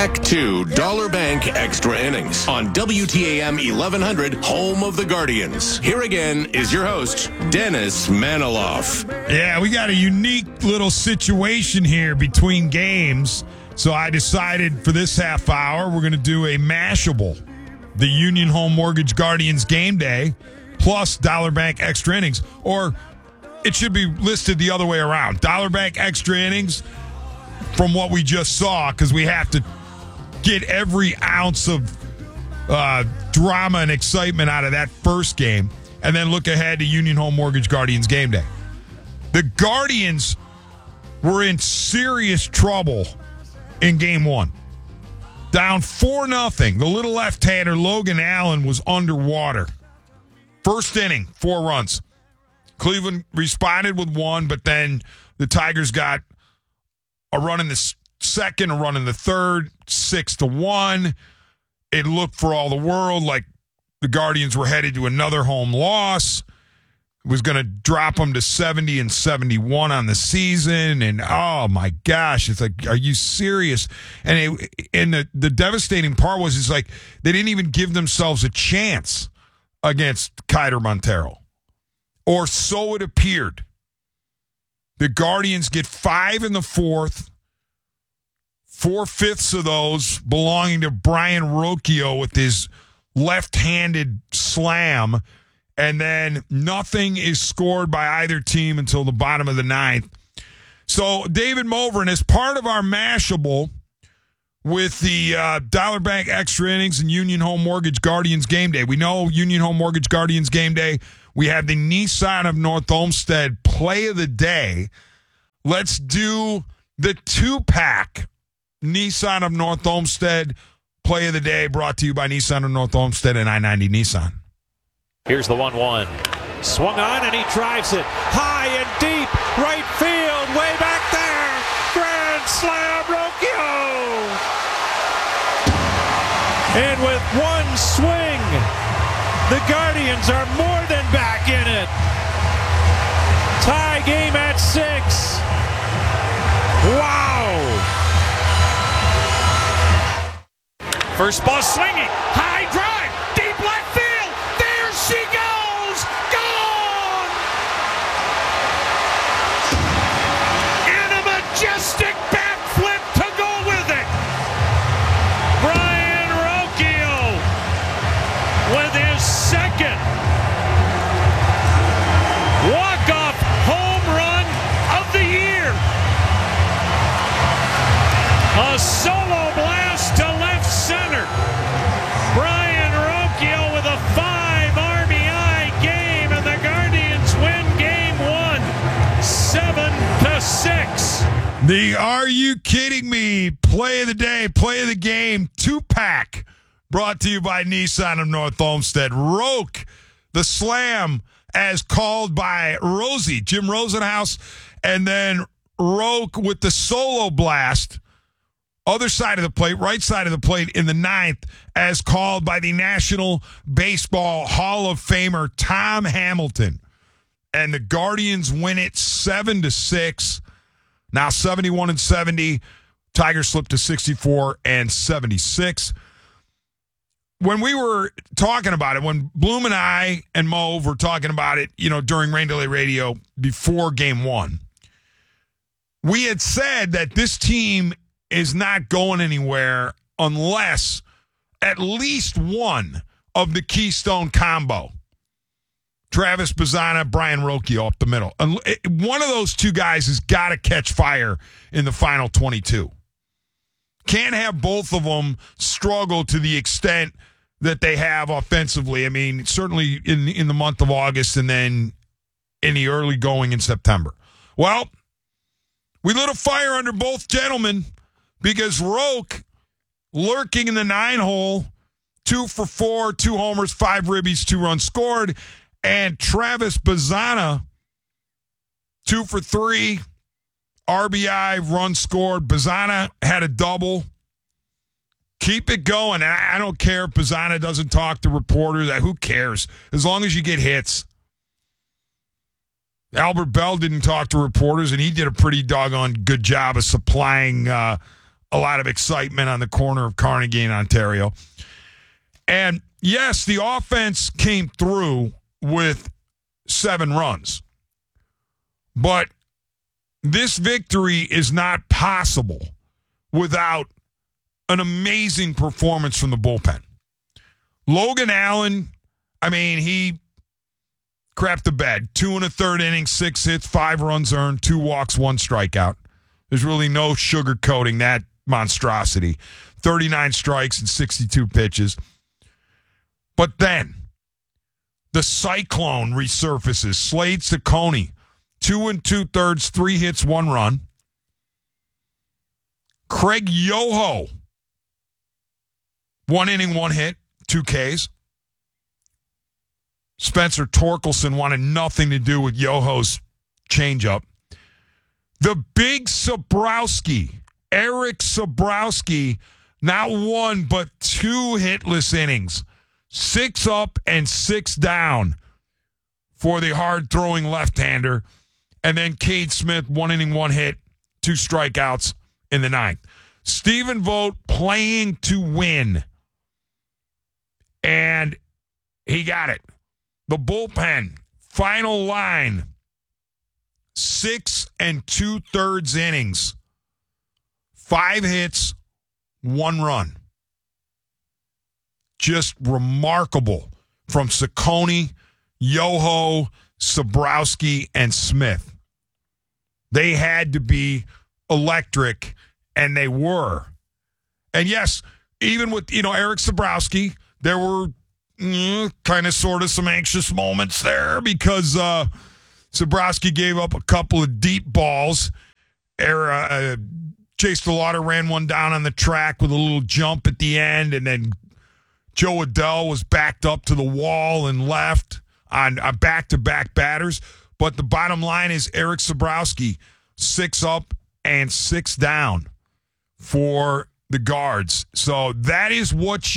Back to Dollar Bank Extra Innings on WTAM 1100, home of the Guardians. Here again is your host, Dennis Maniloff. Yeah, we got a unique little situation here between games. So I decided for this half hour, we're going to do a Mashable, the Union Home Mortgage Guardians game day, plus Dollar Bank Extra Innings. Or it should be listed the other way around. Dollar Bank Extra Innings from what we just saw, because we have to get every ounce of drama and excitement out of that first game, and then look ahead to Union Home Mortgage Guardians game day. The Guardians were in serious trouble in game one. Down 4-0. The little left-hander, Logan Allen, was underwater. First inning, 4 runs. Cleveland responded with 1, but then the Tigers got a run in the second, a run in the third, 6-1. It looked for all the world like the Guardians were headed to another home loss. It was going to drop them to 70-71 on the season. And, oh, my gosh, it's like, are you serious? And the devastating part was, it's like they didn't even give themselves a chance against Keider Montero. Or so it appeared. The Guardians get 5 in the fourth, 4/5 of those belonging to Brian Rocchio with his left-handed slam, and then nothing is scored by either team until the bottom of the ninth. So David Moveren, as part of our Mashable with the Dollar Bank Extra Innings and Union Home Mortgage Guardians game day. We know Union Home Mortgage Guardians game day. We have the Nissan of North Olmsted play of the day. Let's do the 2-pack Nissan of North Olmsted play of the day, brought to you by Nissan of North Olmsted and I-90 Nissan. Here's the 1-1. Swung on and he drives it high and deep. Right field, way back there. Grand slam, Rocchio. And with one swing, the Guardians are more than back in it. Tie game at 6. Wow. First ball swinging. High drive. Deep left field. There she goes. Gone. And a majestic bat flip to go with it. Brian Rocchio with his second walk-off home run of the year. A solo blast to left center. Brian Rocchio with a 5 RBI game, and the Guardians win game 1, 7-6. The Are You Kidding Me play of the day, play of the game, 2-pack, brought to you by Nissan of North Olmsted. Roke, the slam, as called by Rosie, Jim Rosenhaus, and then Roke with the solo blast, other side of the plate, right side of the plate in the ninth, as called by the National Baseball Hall of Famer Tom Hamilton. And the Guardians win it 7-6. Now 71-70. Tigers slipped to 64-76. When we were talking about it, when Bloom and I and Mo were talking about it, during Rain Delay Radio before game 1, we had said that this team is not going anywhere unless at least one of the Keystone combo, Travis Bazzana, Brian Rocchio up the middle. One of those two guys has got to catch fire in the final 22. Can't have both of them struggle to the extent that they have offensively. I mean, certainly in the month of August and then in the early going in September. Well, we lit a fire under both gentlemen because Roque, lurking in the 9-hole, 2 for 4, 2 homers, 5 ribbies, 2 runs scored. And Travis Bazzana, 2 for 3, RBI, run scored. Bazzana had a double. Keep it going. I don't care if Bazzana doesn't talk to reporters. Who cares? As long as you get hits. Albert Bell didn't talk to reporters, and he did a pretty doggone good job of supplying a a lot of excitement on the corner of Carnegie and Ontario. And yes, the offense came through with 7 runs. But this victory is not possible without an amazing performance from the bullpen. Logan Allen, he crapped the bed. 2 1/3 innings, 6 hits, 5 runs earned, 2 walks, 1 strikeout. There's really no sugarcoating that monstrosity. 39 strikes and 62 pitches. But then the Cyclone resurfaces. Slade Cecconi, 2 2/3, 3 hits, 1 run. Craig Yoho, 1 inning, 1 hit, 2 Ks. Spencer Torkelson wanted nothing to do with Yoho's changeup. The big Sabrowski, Eric Sabrowski, not 1 but 2 hitless innings. 6 up and 6 down for the hard-throwing left-hander. And then Cade Smith, 1 inning, 1 hit, 2 strikeouts in the 9th. Stephen Vogt playing to win. And he got it. The bullpen, final line, 6 2/3 innings, 5 hits, 1 run. Just remarkable from Cecconi, Yoho, Sabrowski, and Smith. They had to be electric, and they were. And yes, even with, Eric Sabrowski, there were kind of sort of some anxious moments there because Sabrowski gave up a couple of deep balls. Chase DeLauder ran one down on the track with a little jump at the end, and then Joe Adell was backed up to the wall and left on back-to-back batters. But the bottom line is Eric Sabrowski, 6 up and 6 down for the Guards. So that is what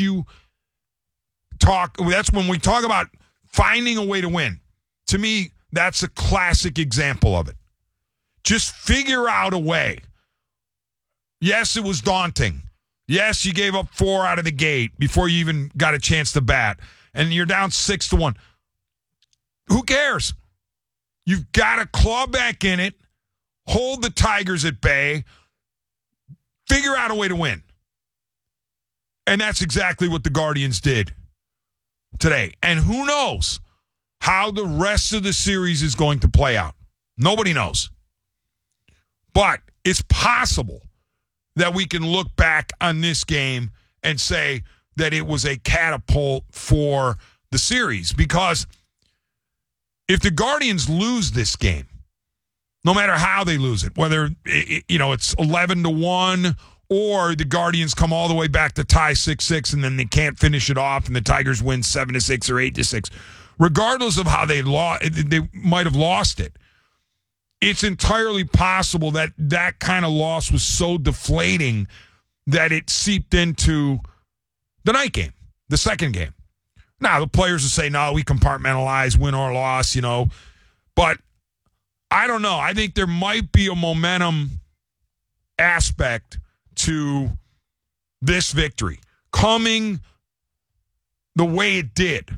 that's when we talk about finding a way to win. To me, that's a classic example of it. Just figure out a way. Yes, it was daunting. Yes, you gave up 4 out of the gate before you even got a chance to bat, and you're down 6-1. Who cares? You've got to claw back in it, hold the Tigers at bay, figure out a way to win. And that's exactly what the Guardians did today. And who knows how the rest of the series is going to play out. Nobody knows. But it's possible that we can look back on this game and say that it was a catapult for the series. Because if the Guardians lose this game, no matter how they lose it, whether it's 11-1 or the Guardians come all the way back to tie 6-6 and then they can't finish it off and the Tigers win 7-6 or 8-6, regardless of how they might have lost it, it's entirely possible that that kind of loss was so deflating that it seeped into the night game, the second game. Now, the players will say, no, we compartmentalize win or loss, But I don't know. I think there might be a momentum aspect to this victory coming the way it did.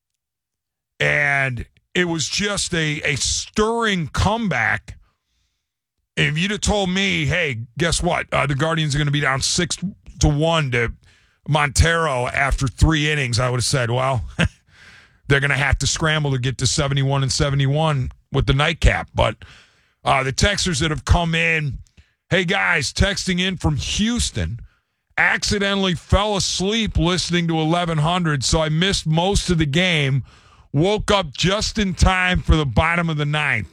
And it was just a stirring comeback. If you'd have told me, hey, guess what? The Guardians are going to be down 6-1 to Montero after 3 innings, I would have said, well, they're going to have to scramble to get to 71-71 with the nightcap. But the texters that have come in, hey, guys, texting in from Houston, accidentally fell asleep listening to 1100, so I missed most of the game. Woke up just in time for the bottom of the 9th.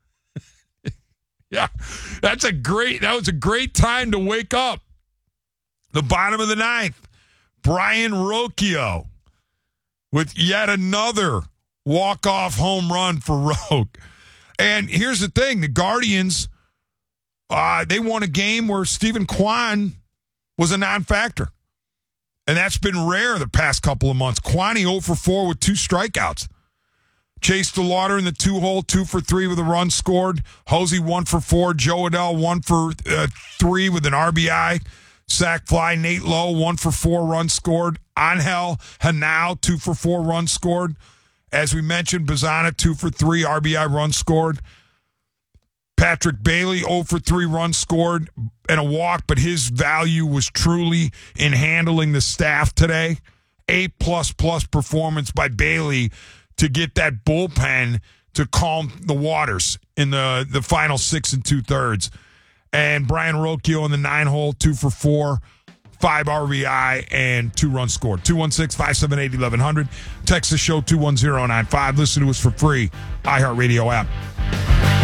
Yeah, that was a great time to wake up. The bottom of the 9th. Brian Rocchio with yet another walk-off home run for Roque. And here's the thing. The Guardians, they won a game where Stephen Kwan was a non-factor. And that's been rare the past couple of months. Kwani 0 for 4 with 2 strikeouts. Chase DeLauder in the 2-hole, 2 for 3 with a run scored. Hosey 1 for 4. Joe Adell 1 for 3 with an RBI. sack fly. Nate Lowe, 1 for 4 runs scored. Angel Hanao, 2 for 4 runs scored. As we mentioned, Bazana, 2 for 3 RBI runs scored. Patrick Bailey, 0 for 3 runs scored and a walk, but his value was truly in handling the staff today. A++ performance by Bailey to get that bullpen to calm the waters in the final 6 2/3. And Brian Rocchio in the 9-hole, 2 for 4, 5 RBI, and 2 runs scored. 216-578-1100. Text the show 21095. Listen to us for free. iHeartRadio app.